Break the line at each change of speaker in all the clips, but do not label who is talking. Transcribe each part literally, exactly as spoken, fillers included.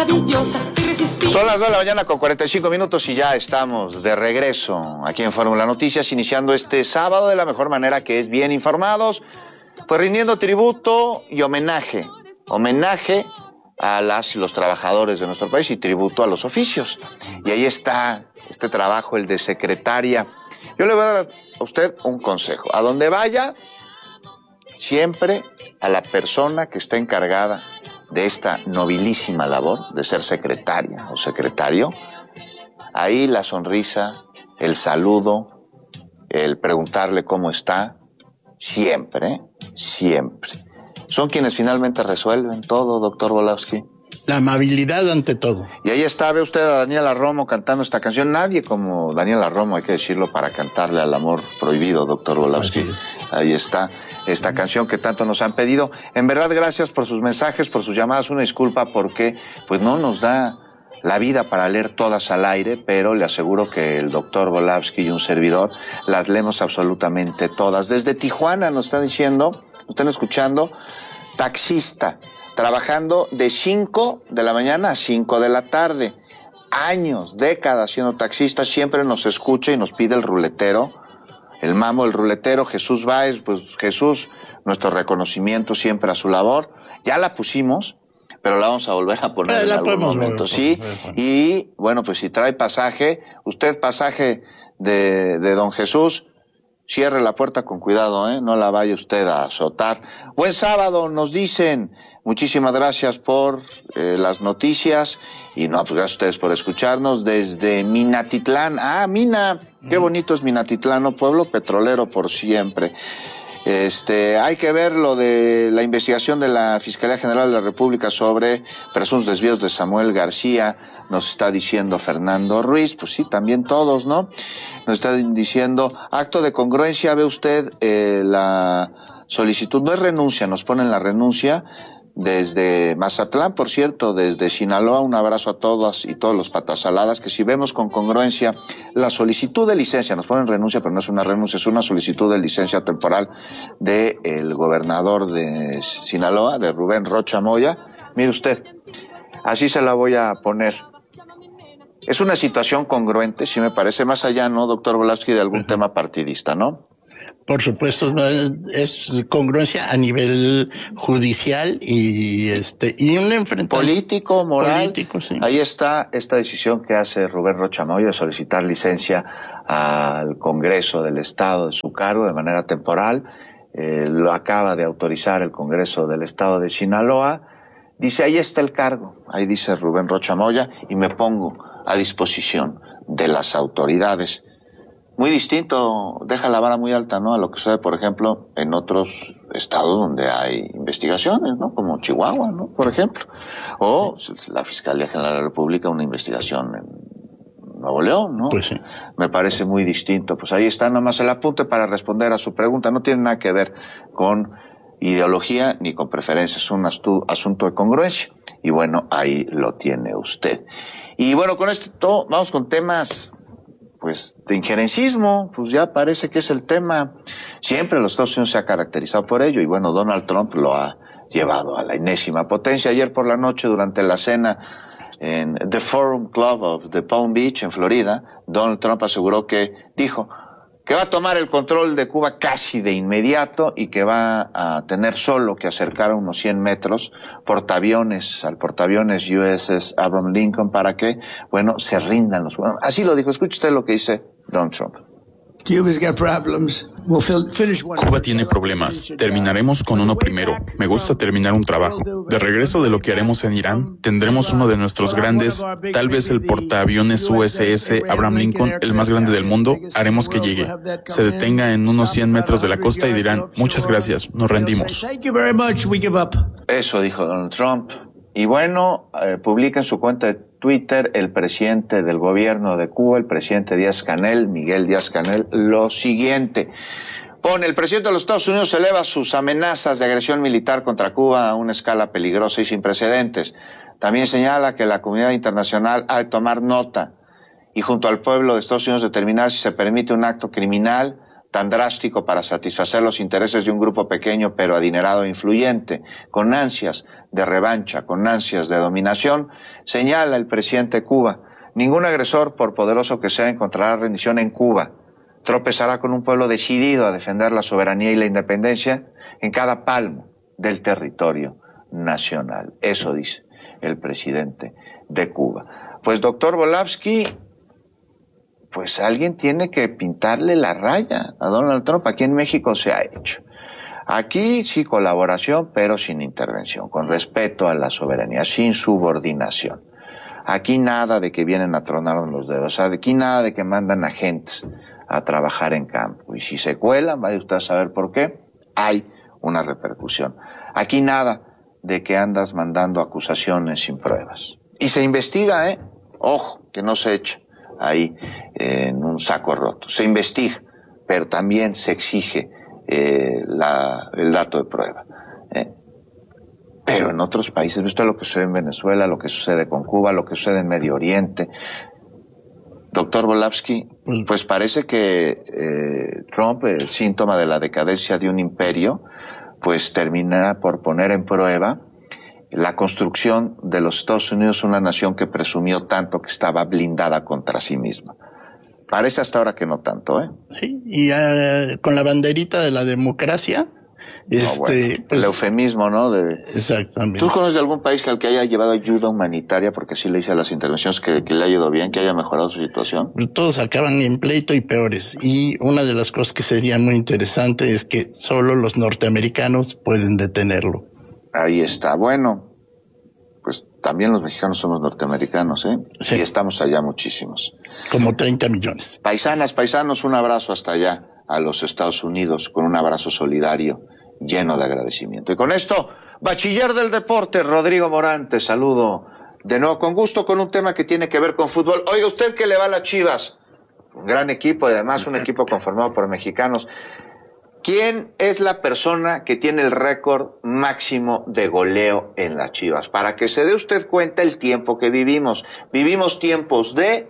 maravillosa, irresistible.
Son las dos de la mañana con cuarenta y cinco minutos y ya estamos de regreso aquí en Fórmula Noticias, iniciando este sábado de la mejor manera, que es bien informados, pues rindiendo tributo y homenaje, homenaje a las y los trabajadores de nuestro país y tributo a los oficios. Y ahí está este trabajo, el de secretaria. Yo le voy a dar a usted un consejo. A donde vaya, siempre a la persona que está encargada de esta nobilísima labor de ser secretaria o secretario, ahí la sonrisa, el saludo, el preguntarle cómo está, siempre, siempre. Son quienes finalmente resuelven todo, doctor Volowski.
La amabilidad ante todo.
Y ahí está, ve usted a Daniela Romo cantando esta canción. Nadie como Daniela Romo, hay que decirlo, para cantarle al amor prohibido, doctor Volowski. Ahí está esta canción que tanto nos han pedido. En verdad, gracias por sus mensajes, por sus llamadas. Una disculpa porque pues no nos da la vida para leer todas al aire, pero le aseguro que el doctor Volowski y un servidor las leemos absolutamente todas. Desde Tijuana nos están diciendo, nos están escuchando, taxista, trabajando de cinco de la mañana a cinco de la tarde. Años, décadas siendo taxista, siempre nos escucha y nos pide el ruletero, el mamo, el ruletero, Jesús Báez. Pues Jesús, nuestro reconocimiento siempre a su labor. Ya la pusimos, pero la vamos a volver a poner eh, en algún momento, ¿sí? Y bueno, pues si trae pasaje, usted pasaje de, de don Jesús, cierre la puerta con cuidado, ¿eh? No la vaya usted a azotar. Buen sábado, nos dicen. Muchísimas gracias por eh, las noticias. Y no, pues gracias a ustedes por escucharnos desde Minatitlán. Ah, Mina, qué bonito es Minatitlán, ¿no? Pueblo petrolero por siempre. Este, hay que ver lo de la investigación de la Fiscalía General de la República sobre presuntos desvíos de Samuel García, nos está diciendo Fernando Ruiz. Pues sí, también todos, ¿no? Nos está diciendo, acto de congruencia, ve usted eh, la solicitud, no es renuncia, nos ponen la renuncia desde Mazatlán, por cierto, desde Sinaloa. Un abrazo a todas y todos los patasaladas, que si vemos con congruencia la solicitud de licencia, nos ponen renuncia, pero no es una renuncia, es una solicitud de licencia temporal del gobernador de Sinaloa, de Rubén Rocha Moya. Mire usted, así se la voy a poner. Es una situación congruente, sí me parece, más allá, ¿no, doctor Volowski, de algún uh-huh. tema partidista, ¿no?
Por supuesto, es congruencia a nivel judicial y este y un enfrentamiento
político, moral.
Político, sí.
Ahí está esta decisión que hace Rubén Rocha Moya de solicitar licencia al Congreso del Estado de su cargo de manera temporal. Eh, lo acaba de autorizar el Congreso del Estado de Sinaloa. Dice, ahí está el cargo, ahí dice Rubén Rocha Moya, y me pongo a disposición de las autoridades. Muy distinto, deja la vara muy alta, ¿no? A lo que sucede, por ejemplo, en otros estados donde hay investigaciones, ¿no? Como Chihuahua, ¿no? Por ejemplo. O la Fiscalía General de la República, una investigación en Nuevo León, ¿no?
Pues sí.
Me parece muy distinto. Pues ahí está nomás el apunte para responder a su pregunta. No tiene nada que ver con ideología ni con preferencias, es un astu- asunto de congruencia. Y bueno, ahí lo tiene usted. Y bueno, con esto vamos con temas pues de injerencismo, pues ya parece que es el tema. Siempre los Estados Unidos se ha caracterizado por ello, y bueno, Donald Trump lo ha llevado a la enésima potencia. Ayer por la noche, durante la cena en The Forum Club of the Palm Beach, en Florida, Donald Trump aseguró que, dijo, que va a tomar el control de Cuba casi de inmediato y que va a tener solo que acercar a unos cien metros portaaviones, al portaaviones U S S Abraham Lincoln, para que, bueno, se rindan los cubanos. Así lo dijo. Escuche usted lo que dice Donald Trump.
Cuba tiene problemas. Terminaremos con uno primero. Me gusta terminar un trabajo. De regreso de lo que haremos en Irán, tendremos uno de nuestros grandes, tal vez el portaaviones U S S Abraham Lincoln, el más grande del mundo. Haremos que llegue, se detenga en unos cien metros de la costa y dirán, muchas gracias, nos rendimos.
Eso dijo Donald Trump. Y bueno, eh, publica en su cuenta de Twitter el presidente del gobierno de Cuba, el presidente Díaz-Canel, Miguel Díaz-Canel, lo siguiente. Pone, el presidente de los Estados Unidos eleva sus amenazas de agresión militar contra Cuba a una escala peligrosa y sin precedentes. También señala que la comunidad internacional ha de tomar nota y junto al pueblo de Estados Unidos determinar si se permite un acto criminal tan drástico para satisfacer los intereses de un grupo pequeño pero adinerado e influyente, con ansias de revancha, con ansias de dominación, señala el presidente de Cuba: ningún agresor, por poderoso que sea, encontrará rendición en Cuba. Tropezará con un pueblo decidido a defender la soberanía y la independencia en cada palmo del territorio nacional. Eso dice el presidente de Cuba. Pues, doctor Volavsky, pues alguien tiene que pintarle la raya a Donald Trump. Aquí en México se ha hecho. Aquí sí colaboración, pero sin intervención, con respeto a la soberanía, sin subordinación. Aquí nada de que vienen a tronarnos los dedos, o sea, aquí nada de que mandan agentes a trabajar en campo. Y si se cuelan, vaya usted a saber por qué, hay una repercusión. Aquí nada de que andas mandando acusaciones sin pruebas. Y se investiga, ¿eh? Ojo, que no se echa ahí eh, en un saco roto. Se investiga, pero también se exige eh, la, el dato de prueba. ¿eh? Pero en otros países, ¿viste lo que sucede en Venezuela, lo que sucede con Cuba, lo que sucede en Medio Oriente? Doctor Volavsky, pues parece que eh, Trump, el síntoma de la decadencia de un imperio, pues termina por poner en prueba la construcción de los Estados Unidos, una nación que presumió tanto que estaba blindada contra sí misma. Parece hasta ahora que no tanto, ¿eh?
Sí, y uh, con la banderita de la democracia,
no,
este,
bueno,
pues,
el eufemismo, ¿no? De,
exactamente.
¿Tú conoces de algún país que al que haya llevado ayuda humanitaria, porque sí le hice a las intervenciones, que, que le ha ido bien, que haya mejorado su situación?
Todos acaban en pleito y peores. Y una de las cosas que sería muy interesante es que solo los norteamericanos pueden detenerlo.
Ahí está. Bueno, pues también los mexicanos somos norteamericanos, ¿eh? Sí. Y estamos allá muchísimos.
Como treinta millones.
Paisanas, paisanos, un abrazo hasta allá, a los Estados Unidos, con un abrazo solidario, lleno de agradecimiento. Y con esto, bachiller del deporte, Rodrigo Morán, te saludo de nuevo con gusto con un tema que tiene que ver con fútbol. Oiga, usted que le va a las Chivas, un gran equipo, y además un equipo conformado por mexicanos. ¿Quién es la persona que tiene el récord máximo de goleo en las Chivas? Para que se dé usted cuenta el tiempo que vivimos. Vivimos tiempos de...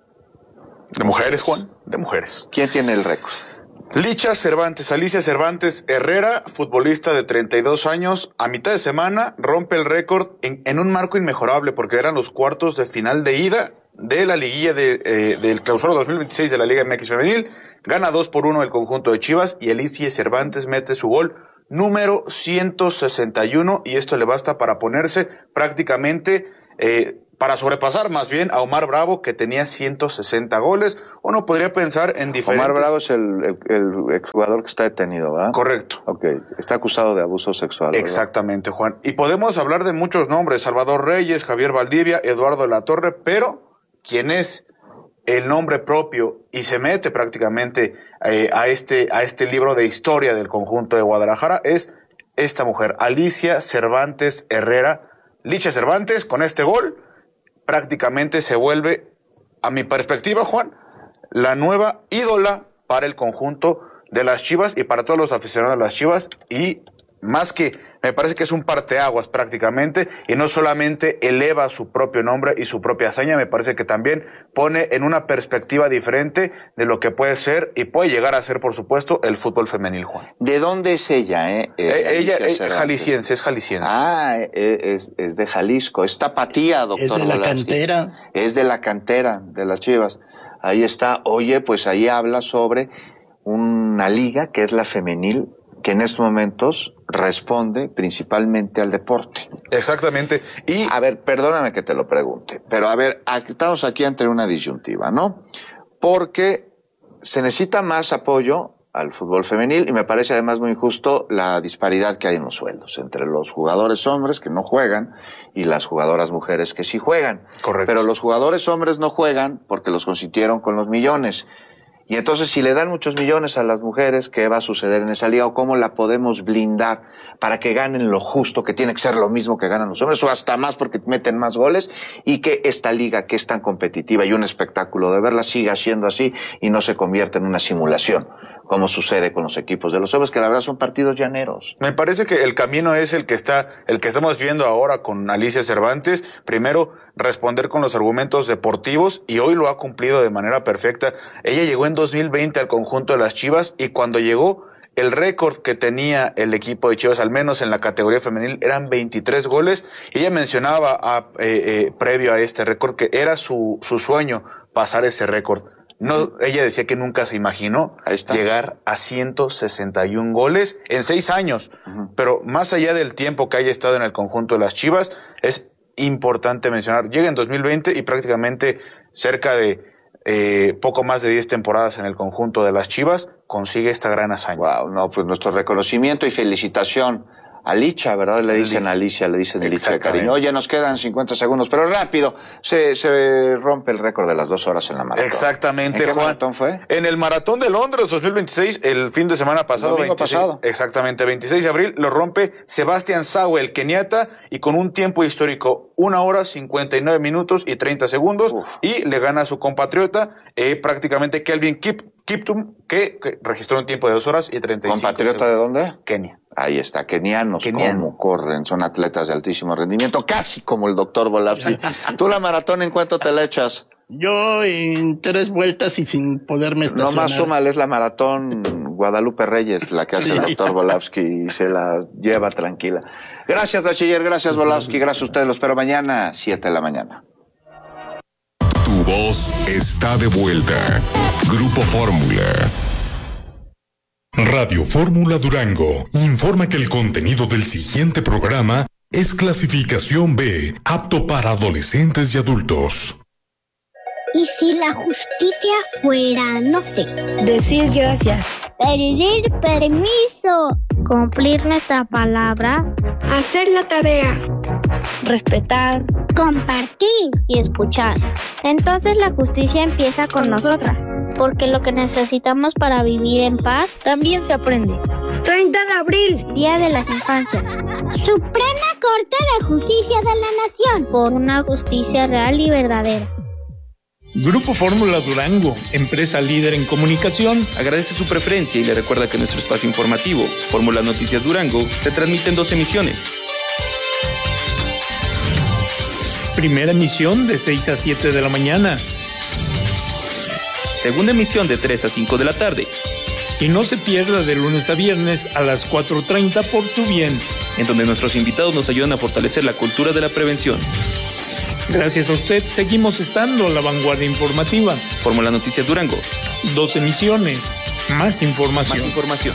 De mujeres, Juan, de mujeres.
¿Quién tiene el récord?
Licha Cervantes, Alicia Cervantes Herrera, futbolista de treinta y dos años, a mitad de semana rompe el récord en, en un marco inmejorable, porque eran los cuartos de final de ida de la liguilla de, eh, del clausura dos mil veintiséis de la Liga M X Femenil. Gana dos por uno el conjunto de Chivas y Alicia Cervantes mete su gol número ciento sesenta y uno, y esto le basta para ponerse prácticamente, eh, para sobrepasar más bien a Omar Bravo, que tenía ciento sesenta goles. Uno podría pensar en diferentes...
Omar Bravo es el, el, el exjugador que está detenido, ¿verdad?
Correcto.
Ok, está acusado de abuso sexual, ¿verdad?
Exactamente, Juan. Y podemos hablar de muchos nombres: Salvador Reyes, Javier Valdivia, Eduardo de la Torre, pero ¿quién es el nombre propio y se mete prácticamente eh, a este a este libro de historia del conjunto de Guadalajara? Es esta mujer, Alicia Cervantes Herrera. Licha Cervantes, con este gol, prácticamente se vuelve, a mi perspectiva, Juan, la nueva ídola para el conjunto de las Chivas y para todos los aficionados de las Chivas. Y más que, me parece que es un parteaguas prácticamente, y no solamente eleva su propio nombre y su propia hazaña, me parece que también pone en una perspectiva diferente de lo que puede ser y puede llegar a ser, por supuesto, el fútbol femenil, Juan.
¿De dónde es ella, eh? eh
ella es jalisciense, es jalisciense.
Ah, es, es de Jalisco, es tapatía, doctor.
Es de la
Volavsky.
cantera.
Es de la cantera de las Chivas. Ahí está. Oye, pues ahí habla sobre una liga que es la femenil, que en estos momentos responde principalmente al deporte.
Exactamente. Y
a ver, perdóname que te lo pregunte, pero a ver, estamos aquí ante una disyuntiva, ¿no? Porque se necesita más apoyo al fútbol femenil y me parece además muy injusto la disparidad que hay en los sueldos entre los jugadores hombres que no juegan y las jugadoras mujeres que sí juegan.
Correcto.
Pero los jugadores hombres no juegan porque los consintieron con los millones. Y entonces, si le dan muchos millones a las mujeres, ¿qué va a suceder en esa liga? ¿O cómo la podemos blindar para que ganen lo justo, que tiene que ser lo mismo que ganan los hombres, o hasta más porque meten más goles, y que esta liga, que es tan competitiva y un espectáculo de verla, siga siendo así y no se convierta en una simulación, como sucede con los equipos de los hombres, que la verdad son partidos llaneros.
Me parece que el camino es el que está, el que estamos viendo ahora con Alicia Cervantes. Primero, responder con los argumentos deportivos, y hoy lo ha cumplido de manera perfecta. Ella llegó en dos mil veinte al conjunto de las Chivas, y cuando llegó, el récord que tenía el equipo de Chivas, al menos en la categoría femenil, eran veintitrés goles. Ella mencionaba a, eh, eh, previo a este récord que era su, su sueño pasar ese récord. No, ella decía que nunca se imaginó llegar a ciento sesenta y un goles en seis años. Uh-huh. Pero más allá del tiempo que haya estado en el conjunto de las Chivas, es importante mencionar, llega en dos mil veinte y prácticamente cerca de eh, poco más de diez temporadas en el conjunto de las Chivas, consigue esta gran hazaña.
Wow, no, pues nuestro reconocimiento y felicitación a Licha, ¿verdad? Le dicen Alicia, le dicen Alicia de cariño. Oye, nos quedan cincuenta segundos, pero rápido, se, se rompe el récord de las dos horas en la maratón.
Exactamente,
¿En qué
Juan.
maratón fue?
En el Maratón de Londres dos mil veintiséis, el fin de semana pasado.
El domingo
veintiséis, pasado. Exactamente, veintiséis de abril, lo rompe Sebastián Sawe, el keniata, y con un tiempo histórico, una hora, cincuenta y nueve minutos y treinta segundos, Uf. y le gana a su compatriota, eh, prácticamente Kelvin Kip, Kiptum, que, que registró un tiempo de dos horas y treinta y cinco
¿Compatriota
segundos.
de dónde?
Kenia.
Ahí está, kenianos,
Keniano.
cómo corren, son atletas de altísimo rendimiento, casi como el doctor Volapsky. ¿Tú la maratón en cuánto te la echas?
Yo en tres vueltas y sin poderme estacionar.
No más súmale, es la maratón Guadalupe Reyes la que hace sí. el doctor Volapsky y se la lleva tranquila. Gracias, bachiller, gracias, Volapsky, gracias a ustedes, lo espero mañana, siete de la mañana.
Tu voz está de vuelta. Grupo Fórmula. Radio Fórmula Durango informa que el contenido del siguiente programa es clasificación B, apto para adolescentes y adultos.
¿Y si la justicia fuera, no sé,
decir gracias,
pedir permiso, cumplir nuestra palabra,
hacer la tarea,
respetar, compartir y escuchar? Entonces la justicia empieza con nosotras, porque lo que necesitamos para vivir en paz también se aprende.
treinta de abril,
Día de las Infancias. Suprema Corte de Justicia de la Nación, por una justicia real y verdadera.
Grupo Fórmula Durango, empresa líder en comunicación,
agradece su preferencia y le recuerda que nuestro espacio informativo, Fórmula Noticias Durango, se transmite en dos emisiones.
Primera emisión de seis a siete de la mañana.
Segunda emisión de tres a cinco de la tarde.
Y no se pierda de lunes a viernes a las cuatro treinta por Tu Bien,
en donde nuestros invitados nos ayudan a fortalecer la cultura de la prevención.
Gracias a usted, seguimos estando a la vanguardia informativa.
Fórmula Noticias Durango.
Dos emisiones, más información.
Más información.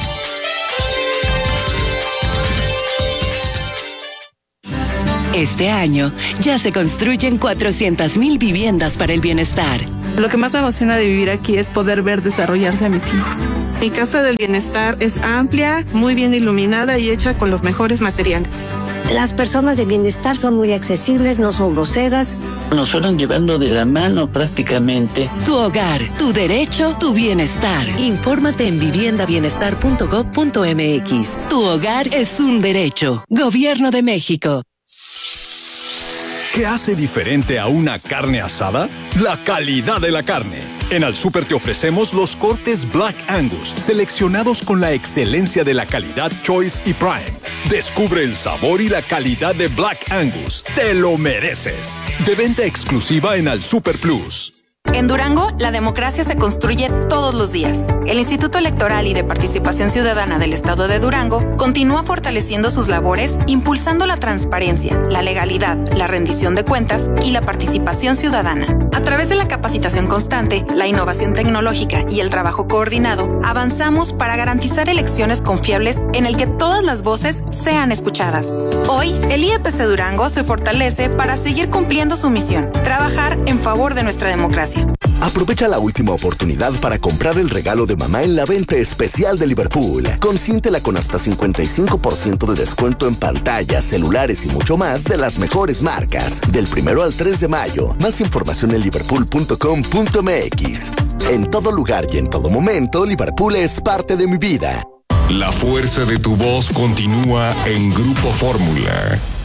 Este año ya se construyen cuatrocientas mil viviendas para el bienestar.
Lo que más me emociona de vivir aquí es poder ver desarrollarse a mis hijos. Mi casa del bienestar es amplia, muy bien iluminada y hecha con los mejores materiales.
Las personas de bienestar son muy accesibles, no son groseras.
Nos fueron llevando de la mano prácticamente.
Tu hogar, tu derecho, tu bienestar. Infórmate en vivienda bienestar punto gob punto mx. Tu hogar es un derecho. Gobierno de México.
¿Qué hace diferente a una carne asada? La calidad de la carne. En Al Súper te ofrecemos los cortes Black Angus, seleccionados con la excelencia de la calidad Choice y Prime. Descubre el sabor y la calidad de Black Angus. ¡Te lo mereces! De venta exclusiva en Al Súper Plus.
En Durango, la democracia se construye todos los días. El Instituto Electoral y de Participación Ciudadana del Estado de Durango continúa fortaleciendo sus labores, impulsando la transparencia, la legalidad, la rendición de cuentas y la participación ciudadana. A través de la capacitación constante, la innovación tecnológica y el trabajo coordinado, avanzamos para garantizar elecciones confiables en el que todas las voces sean escuchadas. Hoy, el I E P C Durango se fortalece para seguir cumpliendo su misión, trabajar en favor de nuestra democracia.
Aprovecha la última oportunidad para comprar el regalo de mamá en la venta especial de Liverpool. Consiéntela con hasta cincuenta y cinco por ciento de descuento en pantallas, celulares y mucho más de las mejores marcas. Del primero al tres de mayo. Más información en liverpool punto com punto m x. En todo lugar y en todo momento, Liverpool es parte de mi vida.
La fuerza de tu voz continúa en Grupo Fórmula.